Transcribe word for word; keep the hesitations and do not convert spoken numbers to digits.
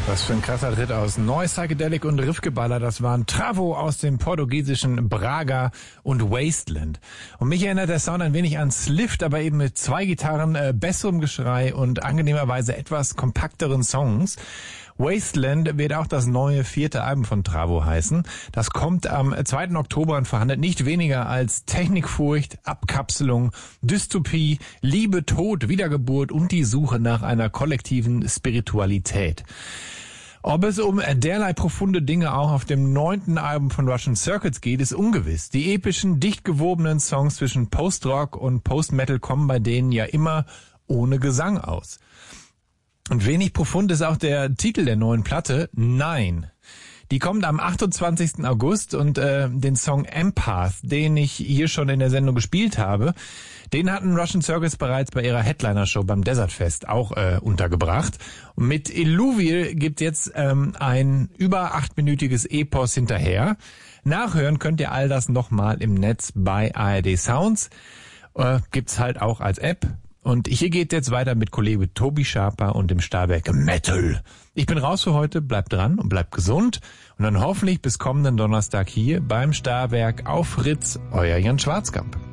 Was für ein krasser Tritt aus Neu, Psychedelic und Riffgeballer. Das waren Travo aus dem portugiesischen Braga und Wasteland. Und mich erinnert der Sound ein wenig an Slift, aber eben mit zwei Gitarren, äh, besserem Geschrei und angenehmerweise etwas kompakteren Songs. Wasteland wird auch das neue vierte Album von Travo heißen. Das kommt am zweiten Oktober und verhandelt nicht weniger als Technikfurcht, Abkapselung, Dystopie, Liebe, Tod, Wiedergeburt und die Suche nach einer kollektiven Spiritualität. Ob es um derlei profunde Dinge auch auf dem neunten Album von Russian Circuits geht, ist ungewiss. Die epischen, dicht gewobenen Songs zwischen Post-Rock und Post-Metal kommen bei denen ja immer ohne Gesang aus. Und wenig profund ist auch der Titel der neuen Platte, Nein. Die kommt am achtundzwanzigsten August und äh, den Song Empath, den ich hier schon in der Sendung gespielt habe, den hatten Russian Circuits bereits bei ihrer Headliner-Show beim Desert Fest auch äh, untergebracht. Und mit Illuvial gibt jetzt ähm, ein über achtminütiges Epos hinterher. Nachhören könnt ihr all das nochmal im Netz bei A R D Sounds. Äh, gibt's halt auch als App. Und hier geht jetzt weiter mit Kollege Tobi Schaper und dem Stahlwerk Metal. Ich bin raus für heute, bleibt dran und bleibt gesund. Und dann hoffentlich bis kommenden Donnerstag hier beim Stahlwerk auf Fritz, euer Jan Schwarzkamp.